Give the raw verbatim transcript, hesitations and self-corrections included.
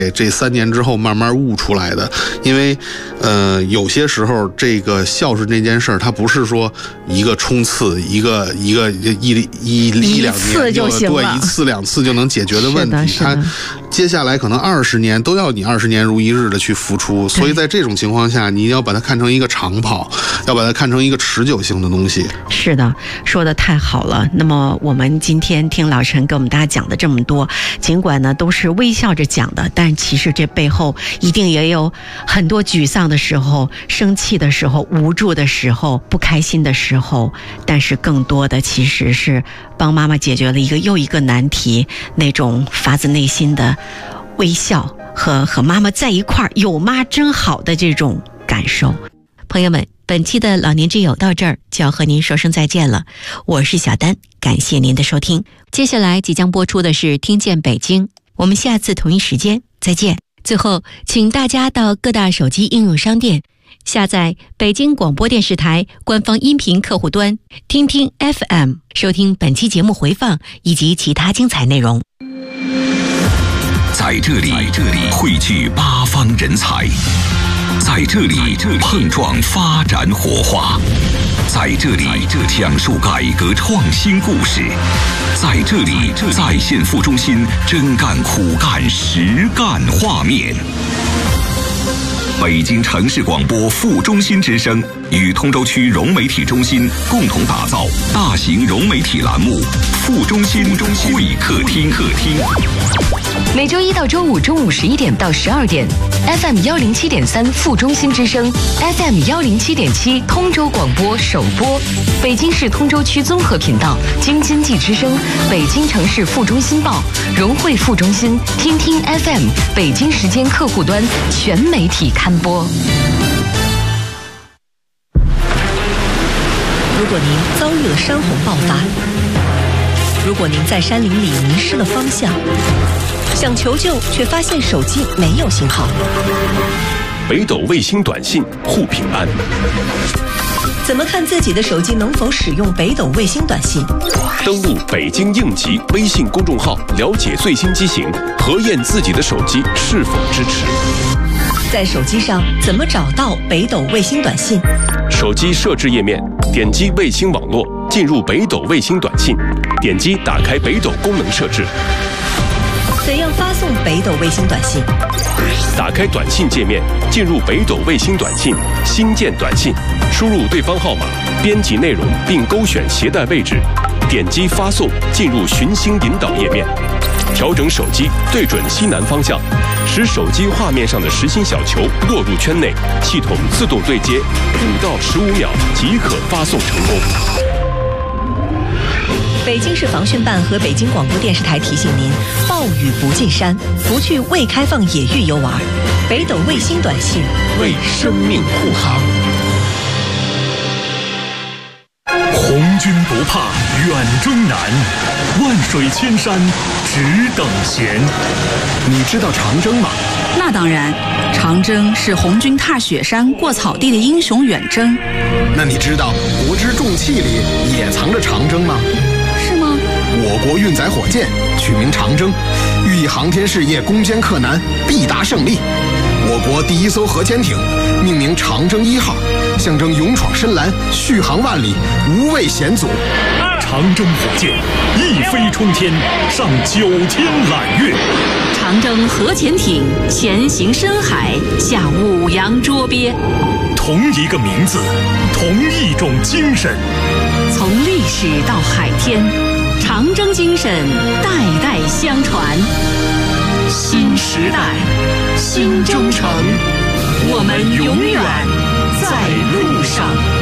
这三年之后慢慢悟出来的。因为呃有些时候这个孝顺这件事儿，它不是说一个冲刺一个一个一一一两年就行了， 对，一次两次就能解决的问题，它接下来可能二十年都要你二十年如一日的去付出。所以在这种情况下，你要把它看成一个长跑，要把它看成一个持久性的东西。 是的，说的太好了。那么我们今天听老陈给我们大家讲的这么多，尽管呢都是微笑着讲的，但其实这背后一定也有很多沮丧的时候，生气的时候，无助的时候，不开心的时候，但是更多的其实是帮妈妈解决了一个又一个难题，那种发自内心的微笑和和妈妈在一块儿，有妈真好的这种感受。朋友们，本期的老年之友到这儿就要和您说声再见了，我是小丹，感谢您的收听。接下来即将播出的是听见北京，我们下次同一时间再见。最后请大家到各大手机应用商店下载北京广播电视台官方音频客户端听听 F M， 收听本期节目回放以及其他精彩内容。 在这里汇聚八方人才，在这里碰撞发展火花，在这里讲述改革创新故事，在这里再现副中心真干苦干实干画面。北京城市广播副中心之声与通州区融媒体中心共同打造大型融媒体栏目副中心会客厅。 每周一到周五中午十一点到十二点 ，F M 幺零七点三副中心之声 ，F M 幺零七点七通州广播首播，北京市通州区综合频道京津冀之声、北京城市副中心报、融汇副中心、听听 F M 北京时间客户端全媒体刊播。 如果您遭遇了山洪爆发，如果您在山林里迷失了方向，想求救却发现手机没有信号， 北斗卫星短信护平安。 怎么看自己的手机能否使用北斗卫星短信？ 登录北京应急微信公众号，了解最新机型，核验自己的手机是否支持。 在手机上怎么找到北斗卫星短信？ 手机设置页面，点击卫星网络，进入北斗卫星短信，点击打开北斗功能设置。 怎样发送北斗卫星短信？ 打开短信界面，进入北斗卫星短信，新建短信，输入对方号码，编辑内容并勾选携带位置，点击发送，进入寻星引导页面，调整手机对准西南方向，使手机画面上的实心小球落入圈内，系统自动对接，五到十五秒即可发送成功。 北京市防汛办和北京广播电视台提醒您：暴雨不进山，不去未开放野域游玩。北斗卫星短信为生命护航。 红军不怕远征难，万水千山只等闲。 你知道长征吗？ 那当然，长征是红军踏雪山过草地的英雄远征。 那你知道国之重器里也藏着长征吗？ 是吗？ 我国运载火箭取名长征，寓意航天事业攻坚克难，必达胜利。我国第一艘核潜艇命名长征一号，象征勇闯深蓝，续航万里，无畏险阻。 长征火箭一飞冲天，上九天揽月。 长征核潜艇前行深海，下五洋捉鳖。 同一个名字，同一种精神。 从历史到海天，长征精神代代相传。新时代，新征程，我们永远在路上。